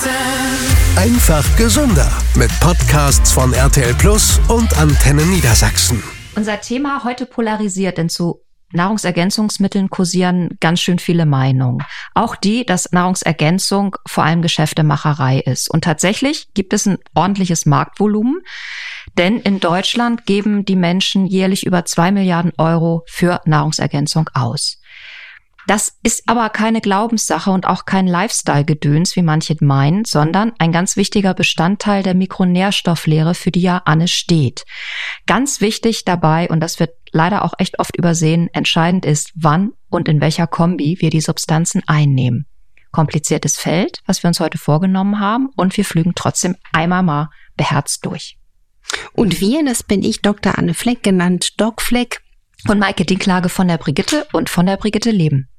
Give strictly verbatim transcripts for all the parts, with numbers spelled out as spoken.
Einfach gesünder mit Podcasts von R T L Plus und Antenne Niedersachsen. Unser Thema heute polarisiert, denn zu Nahrungsergänzungsmitteln kursieren ganz schön viele Meinungen. Auch die, dass Nahrungsergänzung vor allem Geschäftemacherei ist. Und tatsächlich gibt es ein ordentliches Marktvolumen, denn in Deutschland geben die Menschen jährlich über zwei Milliarden Euro für Nahrungsergänzung aus. Das ist aber keine Glaubenssache und auch kein Lifestyle-Gedöns, wie manche meinen, sondern ein ganz wichtiger Bestandteil der Mikronährstofflehre, für die ja Anne steht. Ganz wichtig dabei, und das wird leider auch echt oft übersehen, entscheidend ist, wann und in welcher Kombi wir die Substanzen einnehmen. Kompliziertes Feld, was wir uns heute vorgenommen haben, und wir flügen trotzdem einmal mal beherzt durch. Und wir, das bin ich, Doktor Anne Fleck, genannt Doc Fleck. Und Maike Dinklage von der Brigitte und von der Brigitte Leben.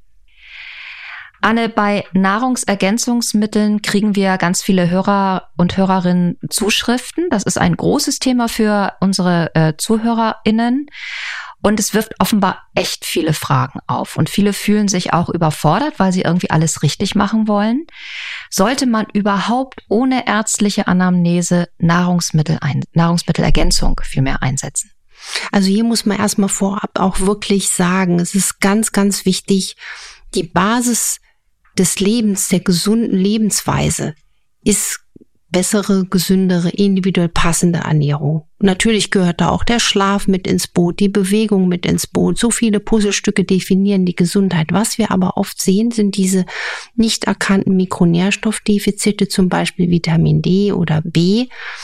Anne, bei Nahrungsergänzungsmitteln kriegen wir ganz viele Hörer und Hörerinnen Zuschriften. Das ist ein großes Thema für unsere äh, ZuhörerInnen. Und es wirft offenbar echt viele Fragen auf. Und viele fühlen sich auch überfordert, weil sie irgendwie alles richtig machen wollen. Sollte man überhaupt ohne ärztliche Anamnese Nahrungsmittel ein, Nahrungsmittelergänzung vielmehr einsetzen? Also hier muss man erstmal vorab auch wirklich sagen, es ist ganz, ganz wichtig, die Basis des Lebens, der gesunden Lebensweise ist bessere, gesündere, individuell passende Ernährung. Und natürlich gehört da auch der Schlaf mit ins Boot, die Bewegung mit ins Boot. So viele Puzzlestücke definieren die Gesundheit. Was wir aber oft sehen, sind diese nicht erkannten Mikronährstoffdefizite, zum Beispiel Vitamin D oder B.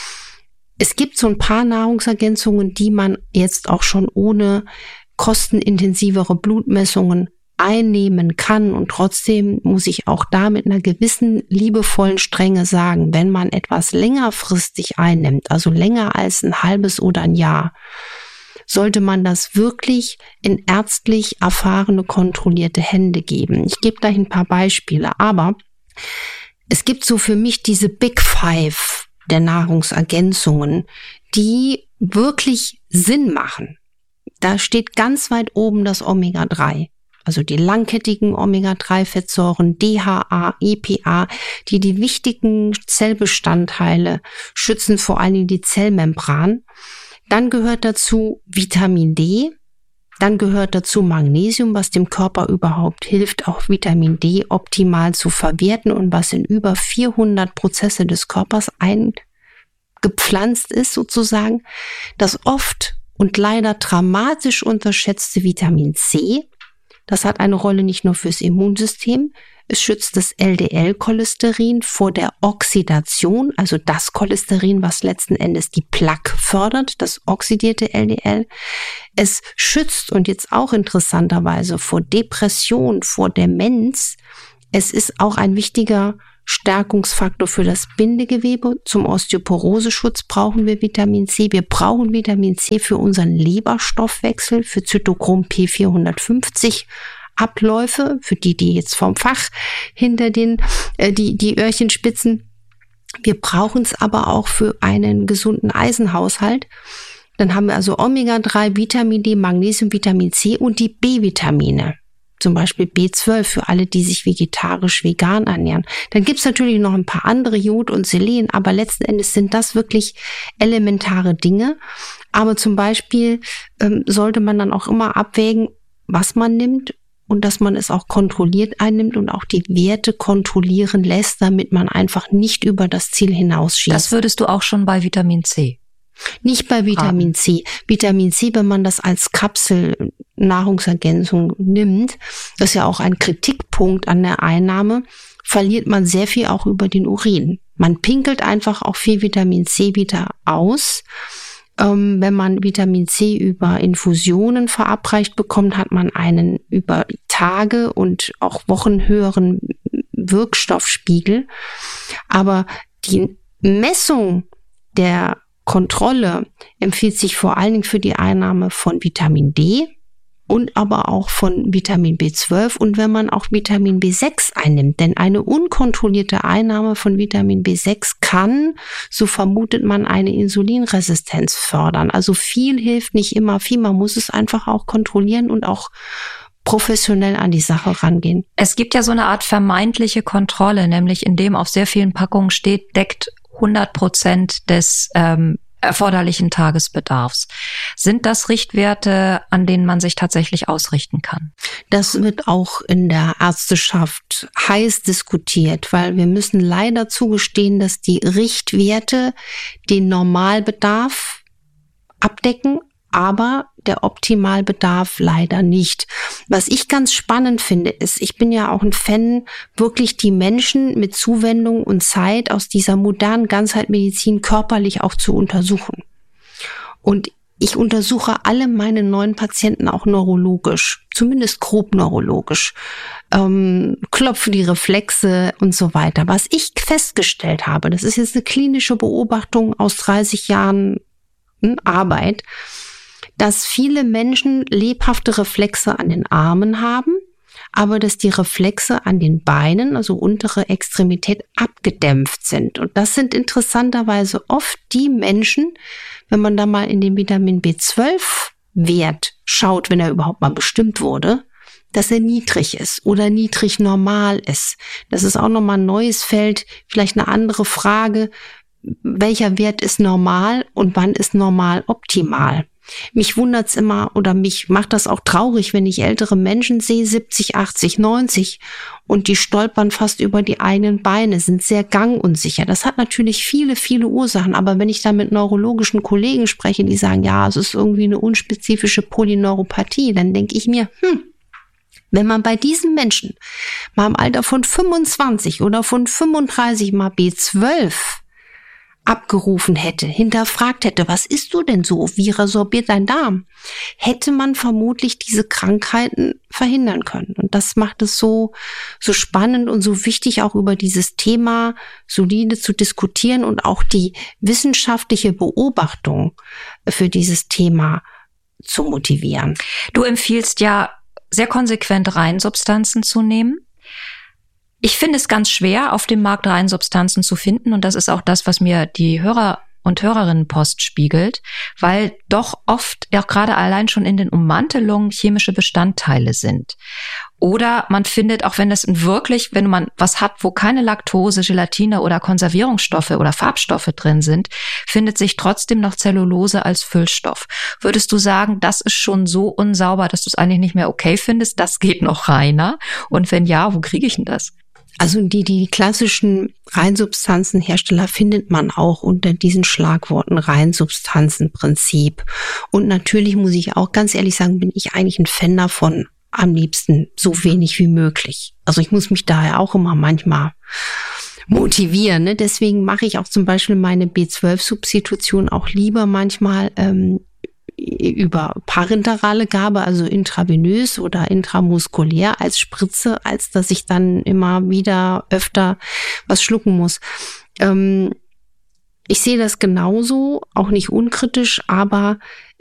Es gibt so ein paar Nahrungsergänzungen, die man jetzt auch schon ohne kostenintensivere Blutmessungen einnehmen kann, und trotzdem muss ich auch da mit einer gewissen liebevollen Strenge sagen, wenn man etwas längerfristig einnimmt, also länger als ein halbes oder ein Jahr, sollte man das wirklich in ärztlich erfahrene, kontrollierte Hände geben. Ich gebe gleich ein paar Beispiele, aber es gibt so für mich diese Big Five der Nahrungsergänzungen, die wirklich Sinn machen. Da steht ganz weit oben das Omega drei. Also die langkettigen Omega drei Fettsäuren, D H A, E P A, die die wichtigen Zellbestandteile schützen, vor allem die Zellmembran. Dann gehört dazu Vitamin D, dann gehört dazu Magnesium, was dem Körper überhaupt hilft, auch Vitamin D optimal zu verwerten und was in über vierhundert Prozesse des Körpers eingepflanzt ist sozusagen. Das oft und leider dramatisch unterschätzte Vitamin C, das hat eine Rolle nicht nur fürs Immunsystem, es schützt das L D L-Cholesterin vor der Oxidation, also das Cholesterin, was letzten Endes die Plaque fördert, das oxidierte L D L. Es schützt, und jetzt auch interessanterweise, vor Depression, vor Demenz. Es ist auch ein wichtiger Stärkungsfaktor für das Bindegewebe. Zum Osteoporoseschutz brauchen wir Vitamin C. Wir brauchen Vitamin C für unseren Leberstoffwechsel, für Zytochrom P vierhundertfünfzig Abläufe, für die, die jetzt vom Fach hinter den, äh, die, die Öhrchen spitzen. Wir brauchen es aber auch für einen gesunden Eisenhaushalt. Dann haben wir also Omega drei, Vitamin D, Magnesium, Vitamin C und die B-Vitamine. Zum Beispiel B zwölf für alle, die sich vegetarisch-vegan ernähren. Dann gibt's natürlich noch ein paar andere, Jod und Selen, aber letzten Endes sind das wirklich elementare Dinge. Aber zum Beispiel ähm, sollte man dann auch immer abwägen, was man nimmt, und dass man es auch kontrolliert einnimmt und auch die Werte kontrollieren lässt, damit man einfach nicht über das Ziel hinausschießt. Das würdest du auch schon bei Vitamin C? Nicht bei Vitamin C. Vitamin C, wenn man das als Kapsel-Nahrungsergänzung nimmt, das ist ja auch ein Kritikpunkt an der Einnahme, verliert man sehr viel auch über den Urin. Man pinkelt einfach auch viel Vitamin C wieder aus. Ähm, wenn man Vitamin C über Infusionen verabreicht bekommt, hat man einen über Tage und auch Wochen höheren Wirkstoffspiegel. Aber die Messung der Kontrolle empfiehlt sich vor allen Dingen für die Einnahme von Vitamin D und aber auch von Vitamin B zwölf und wenn man auch Vitamin B sechs einnimmt. Denn eine unkontrollierte Einnahme von Vitamin B sechs kann, so vermutet man, eine Insulinresistenz fördern. Also viel hilft nicht immer viel. Man muss es einfach auch kontrollieren und auch professionell an die Sache rangehen. Es gibt ja so eine Art vermeintliche Kontrolle, nämlich indem auf sehr vielen Packungen steht, deckt hundert Prozent des ähm, erforderlichen Tagesbedarfs. Sind das Richtwerte, an denen man sich tatsächlich ausrichten kann? Das wird auch in der Ärzteschaft heiß diskutiert, weil wir müssen leider zugestehen, dass die Richtwerte den Normalbedarf abdecken, aber der Optimalbedarf leider nicht. Was ich ganz spannend finde, ist, ich bin ja auch ein Fan, wirklich die Menschen mit Zuwendung und Zeit aus dieser modernen Ganzheitmedizin körperlich auch zu untersuchen. Und ich untersuche alle meine neuen Patienten auch neurologisch, zumindest grob neurologisch, ähm, klopfe die Reflexe und so weiter. Was ich festgestellt habe, das ist jetzt eine klinische Beobachtung aus dreißig Jahren Arbeit, dass viele Menschen lebhafte Reflexe an den Armen haben, aber dass die Reflexe an den Beinen, also untere Extremität, abgedämpft sind. Und das sind interessanterweise oft die Menschen, wenn man da mal in den Vitamin B zwölf Wert schaut, wenn er überhaupt mal bestimmt wurde, dass er niedrig ist oder niedrig normal ist. Das ist auch nochmal ein neues Feld, vielleicht eine andere Frage, welcher Wert ist normal und wann ist normal optimal. Mich wundert's immer oder mich macht das auch traurig, wenn ich ältere Menschen sehe, siebzig, achtzig, neunzig, und die stolpern fast über die eigenen Beine, sind sehr gangunsicher. Das hat natürlich viele, viele Ursachen, aber wenn ich da mit neurologischen Kollegen spreche, die sagen, ja, es ist irgendwie eine unspezifische Polyneuropathie, dann denke ich mir, hm, wenn man bei diesen Menschen mal im Alter von fünfundzwanzig oder von fünfunddreißig mal B zwölf abgerufen hätte, hinterfragt hätte, was isst du denn so, wie resorbiert dein Darm, hätte man vermutlich diese Krankheiten verhindern können. Und das macht es so, so spannend und so wichtig, auch über dieses Thema solide zu diskutieren und auch die wissenschaftliche Beobachtung für dieses Thema zu motivieren. Du empfiehlst ja sehr konsequent Reinsubstanzen zu nehmen. Ich finde es ganz schwer, auf dem Markt Reinsubstanzen zu finden, und das ist auch das, was mir die Hörer und Hörerinnenpost spiegelt, weil doch oft, auch gerade allein schon in den Ummantelungen, chemische Bestandteile sind. Oder man findet, auch wenn das wirklich, wenn man was hat, wo keine Laktose, Gelatine oder Konservierungsstoffe oder Farbstoffe drin sind, findet sich trotzdem noch Zellulose als Füllstoff. Würdest du sagen, das ist schon so unsauber, dass du es eigentlich nicht mehr okay findest, das geht noch reiner? Und wenn ja, wo kriege ich denn das? Also die, die klassischen Reinsubstanzenhersteller findet man auch unter diesen Schlagworten Reinsubstanzenprinzip. Und natürlich muss ich auch ganz ehrlich sagen, bin ich eigentlich ein Fan davon, am liebsten so wenig wie möglich. Also ich muss mich daher auch immer manchmal motivieren. Ne? Deswegen mache ich auch zum Beispiel meine B zwölf Substitution auch lieber manchmal ähm, über parenterale Gabe, also intravenös oder intramuskulär als Spritze, als dass ich dann immer wieder öfter was schlucken muss. Ähm, ich sehe das genauso, auch nicht unkritisch, aber